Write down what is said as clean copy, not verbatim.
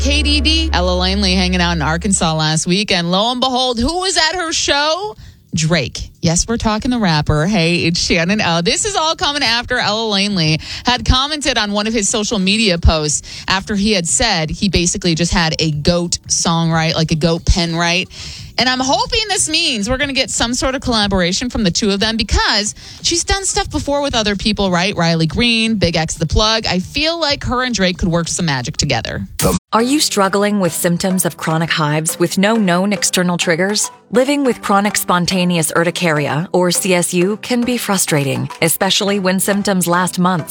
KDD, Ella Langley hanging out in Arkansas last week, and lo and behold, who was at her show? Drake. Yes, we're talking the rapper. Hey, it's Shannon O. This is all coming after Ella Langley had commented on one of his social media posts after he had said he basically just had a GOAT song right, like a GOAT pen right. And I'm hoping this means we're going to get some sort of collaboration from the two of them because she's done stuff before with other people, right? Riley Green, Big X the Plug. I feel like her and Drake could work some magic together. Are you struggling with symptoms of chronic hives with no known external triggers? Living with chronic spontaneous urticaria, or CSU, can be frustrating, especially when symptoms last months.